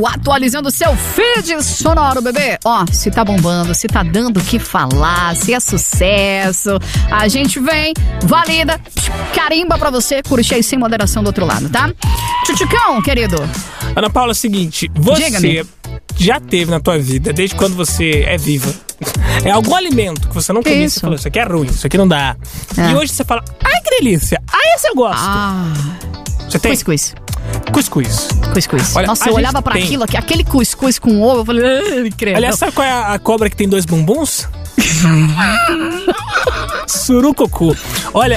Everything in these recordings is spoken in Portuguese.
Brasil, atualizando seu feed sonoro, bebê. Ó, se tá bombando, se tá dando o que falar, se é sucesso, a gente vem, valida, carimba pra você, curtir aí sem moderação do outro lado, tá? Tchutchucão, querido. Ana Paula, é o seguinte, você já teve na tua vida, desde quando você é viva, algum alimento que você não comia, você falou, isso aqui é ruim, isso aqui não dá. E hoje você fala, ai que delícia, esse eu gosto. Você tem? Cuscuz. Cuscuz. Olha, nossa, eu olhava pra aquilo, aquele cuscuz com ovo, eu falei, credo. Aliás, sabe qual é a cobra que tem 2 bumbuns? Surucucu. Olha,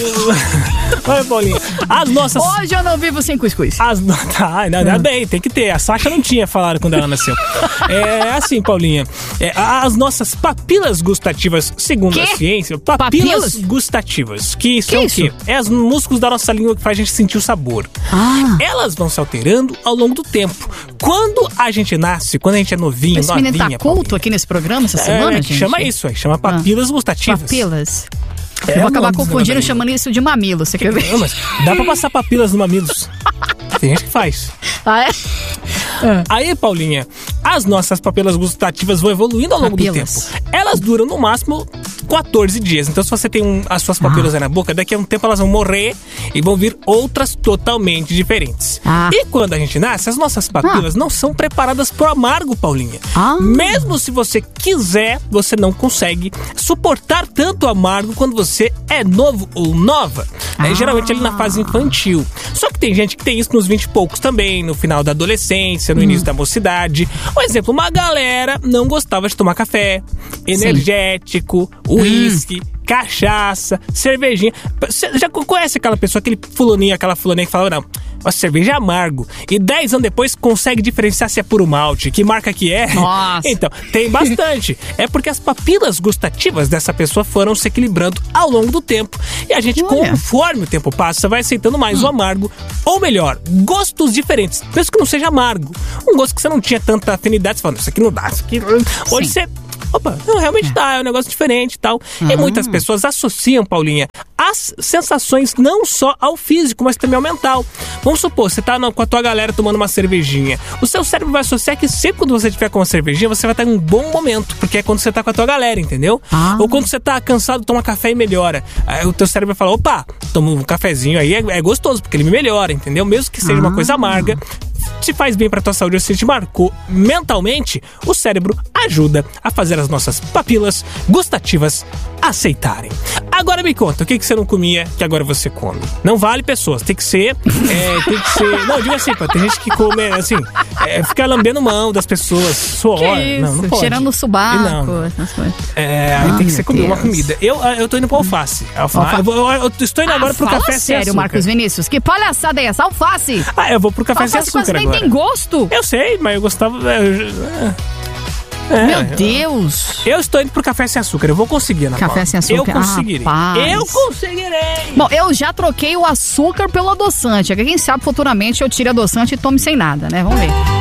olha, Paulinha, as nossas... Hoje eu não vivo sem cuscuz. Ainda bem, tem que ter. A Sasha não tinha falado quando ela nasceu. É assim, Paulinha, as nossas papilas gustativas, segundo a ciência, papilas gustativas, que são o quê? É os músculos da nossa língua que faz a gente sentir o sabor. Elas vão se alterando ao longo do tempo. Quando a gente nasce, quando a gente é novinho, esse menino tá culto aqui nesse programa essa semana, gente? Chama isso aí, chama papilas gustativas. Papilas. Eu vou acabar confundindo e chamando isso de mamilo, você quer ver? Não, mas dá pra passar papilas no mamilos. Tem gente que faz. Aí, Paulinha, as nossas papilas gustativas vão evoluindo ao longo do tempo. Elas duram no máximo 14 dias. Então, se você tem as suas papilas aí na boca, daqui a um tempo elas vão morrer e vão vir outras totalmente diferentes. E quando a gente nasce, as nossas papilas não são preparadas pro amargo, Paulinha. Mesmo se você quiser, você não consegue suportar tanto amargo quando você é novo ou nova. Geralmente ali na fase infantil. Só que tem gente que tem isso nos 20 e poucos também, no final da adolescência, no início da mocidade. Por exemplo, uma galera não gostava de tomar café, energético, uísque, cachaça, cervejinha. Você já conhece aquela pessoa, aquela fulaninha que fala, não, a cerveja é amargo. E 10 anos depois consegue diferenciar se é puro malte, que marca que é. Nossa. Então, tem bastante. É porque as papilas gustativas dessa pessoa foram se equilibrando ao longo do tempo. E a gente, conforme o tempo passa, vai aceitando mais o amargo. Ou melhor, gostos diferentes. Mesmo que não seja amargo. Um gosto que você não tinha tanta afinidade, você fala, isso aqui não dá, isso aqui... Hoje você... Opa, não, realmente dá, é um negócio diferente e tal. E muitas pessoas associam, Paulinha, as sensações não só ao físico, mas também ao mental. Vamos supor, você tá com a tua galera tomando uma cervejinha. O seu cérebro vai associar que sempre quando você estiver com uma cervejinha, você vai estar em um bom momento, porque é quando você tá com a tua galera, entendeu? Ou quando você tá cansado, toma café e melhora. Aí o teu cérebro vai falar, opa, toma um cafezinho aí, é gostoso, porque ele me melhora, entendeu? Mesmo que seja uma coisa amarga, se faz bem pra tua saúde, se te marcou mentalmente, o cérebro ajuda a fazer as nossas papilas gustativas aceitarem. Agora me conta, o que você não comia que agora você come? Não vale pessoas, tem que ser... Não, diga assim, tem gente que come, assim, fica lambendo mão das pessoas, suor. Não pode. Cheirando o subaco, essas coisas. Aí tem que ser comer uma comida. Eu tô indo pro alface. Eu estou indo agora pro café sem açúcar. Sério, Marcos Vinícius, que palhaçada é essa? Alface? Eu vou pro café sem açúcar nem agora. Tem gosto? Eu sei, mas eu gostava... Meu Deus! Eu estou indo pro café sem açúcar. Eu vou conseguir, Ana Paula. Café sem açúcar. Eu conseguirei. Eu conseguirei! Bom, eu já troquei o açúcar pelo adoçante. Quem sabe futuramente eu tire adoçante e tome sem nada, né? Vamos ver.